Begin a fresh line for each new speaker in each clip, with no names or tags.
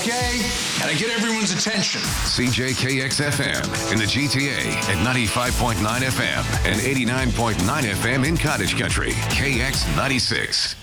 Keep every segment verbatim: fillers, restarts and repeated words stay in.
Okay, gotta get everyone's attention.
C J K X F M in the G T A at ninety-five point nine F M and eighty-nine point nine F M in Cottage Country. K X ninety-six.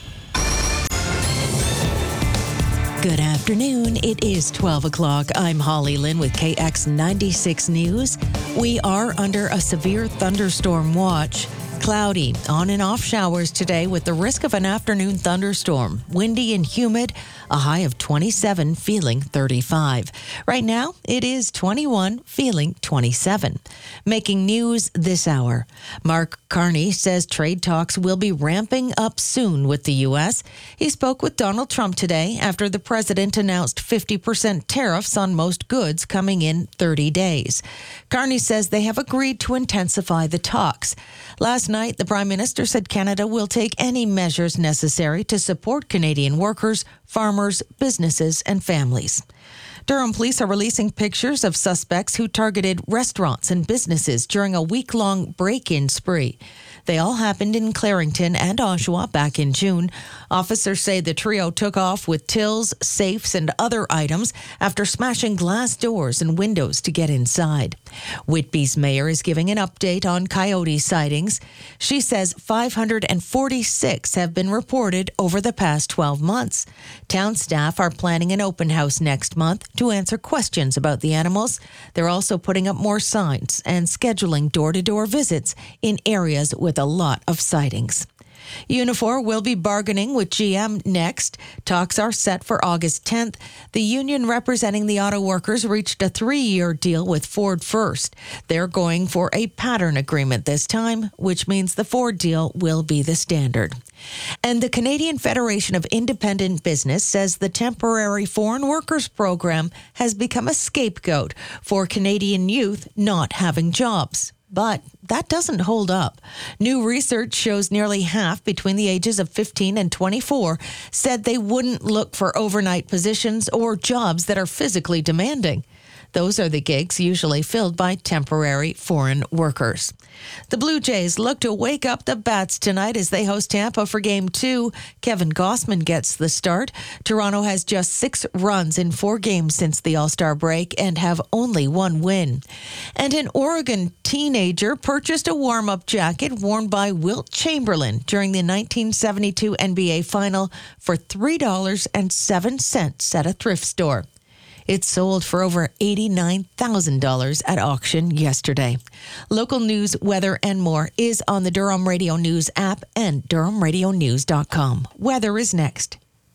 Good afternoon. It is twelve o'clock. I'm Holly Lynn with K X ninety-six News. We are under a severe thunderstorm watch. Cloudy, on and off showers today with the risk of an afternoon thunderstorm. Windy and humid, a high of twenty-seven, feeling thirty-five. Right now, it is twenty-one, feeling twenty-seven. Making news this hour. Mark Carney says trade talks will be ramping up soon with the U S. He spoke with Donald Trump today after the president announced fifty percent tariffs on most goods coming in thirty days. Carney says they have agreed to intensify the talks. Last night, the Prime Minister said Canada will take any measures necessary to support Canadian workers, farmers, businesses, and families. Durham police are releasing pictures of suspects who targeted restaurants and businesses during a week-long break-in spree. They all happened in Clarington and Oshawa back in June. Officers say the trio took off with tills, safes, and other items after smashing glass doors and windows to get inside. Whitby's mayor is giving an update on coyote sightings. She says five hundred forty-six have been reported over the past twelve months. Town staff are planning an open house next month to answer questions about the animals. They're also putting up more signs and scheduling door-to-door visits in areas with a lot of sightings. Unifor will be bargaining with G M next. Talks are set for August tenth. The union representing the auto workers reached a three-year deal with Ford first. They're going for a pattern agreement this time, which means the Ford deal will be the standard. And the Canadian Federation of Independent Business says the temporary foreign workers program has become a scapegoat for Canadian youth not having jobs. But that doesn't hold up. New research shows nearly half between the ages of fifteen and twenty-four said they wouldn't look for overnight positions or jobs that are physically demanding. Those are the gigs usually filled by temporary foreign workers. The Blue Jays look to wake up the bats tonight as they host Tampa for Game two. Kevin Gausman gets the start. Toronto has just six runs in four games since the All-Star break and have only one win. And an Oregon teenager purchased a warm-up jacket worn by Wilt Chamberlain during the nineteen seventy-two N B A Final for three dollars and seven cents at a thrift store. It sold for over eighty-nine thousand dollars at auction yesterday. Local news, weather, and more is on the Durham Radio News app and durham radio news dot com. Weather is next.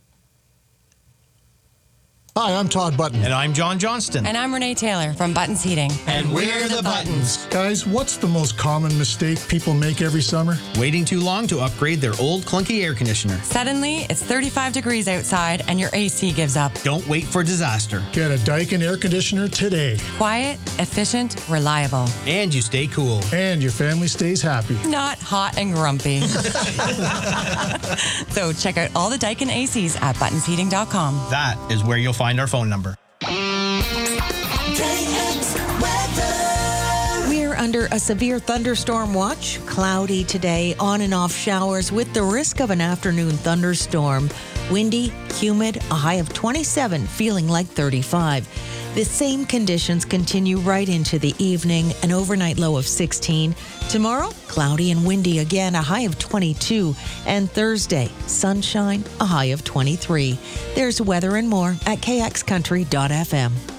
Hi, I'm Todd Button.
And I'm John Johnston.
And I'm Renee Taylor from Buttons Heating.
And we're the Buttons.
Guys, what's the most common mistake people make every summer?
Waiting too long to upgrade their old clunky air conditioner.
Suddenly, it's thirty-five degrees outside and your A C gives up.
Don't wait for disaster.
Get a Daikin air conditioner today.
Quiet, efficient, reliable.
And you stay cool.
And your family stays happy.
Not hot and grumpy. So check out all the Daikin A Cs at buttons heating dot com.
That is where you'll find our phone number.
We're under a severe thunderstorm watch. Cloudy today, on and off showers with the risk of an afternoon thunderstorm. Windy, humid, a high of twenty-seven, feeling like thirty-five. The same conditions continue right into the evening, an overnight low of sixteen. Tomorrow, cloudy and windy again, a high of twenty-two. And Thursday, sunshine, a high of twenty-three. There's weather and more at k x country dot f m.